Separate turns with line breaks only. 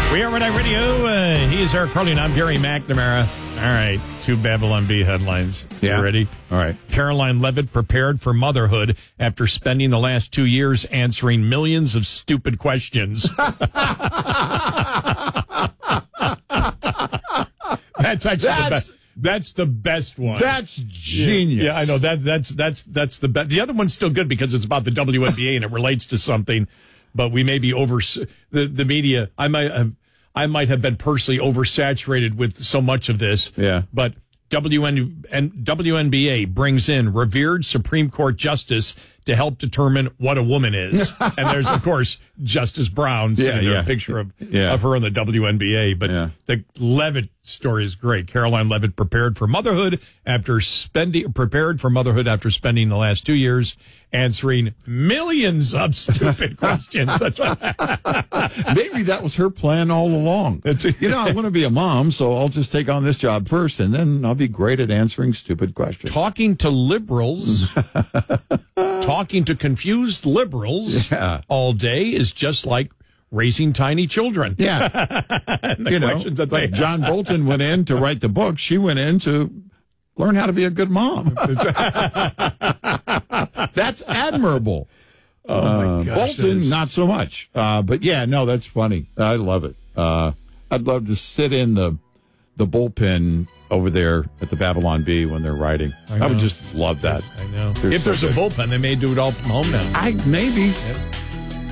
We are Red Radio. He's Eric Carlin. I'm Gary McNamara. All right, 2 Babylon Bee headlines.
Yeah.
You ready?
All right.
Caroline Levitt prepared for motherhood after spending the last 2 years answering millions of stupid questions. That's actually the best. That's the best one.
That's genius.
Yeah, I know. That's the best. The other one's still good because it's about the WNBA and it relates to something. But we may be over the media. I might have been personally oversaturated with so much of this.
Yeah.
But WNBA brings in revered Supreme Court justice to help determine what a woman is. And there's, of course, Justice Brown sitting there, a picture of her in the WNBA. But the Levitt story is great. Caroline Levitt prepared for motherhood after spending the last 2 years answering millions of stupid questions.
Maybe that was her plan all along. I want to be a mom, so I'll just take on this job first, and then I'll be great at answering stupid questions.
Talking to liberals, talking to confused liberals all day is just like raising tiny children.
Yeah.
Questions that they
John Bolton went in to write the book. She went in to learn how to be a good mom. That's admirable.
Oh, my gosh.
Bolton, not so much. But, that's funny. I love it. I'd love to sit in the bullpen over there at the Babylon Bee when they're writing. I would just love that.
I know. If there's a bullpen, they may do it all from home now.
Maybe.
Yep.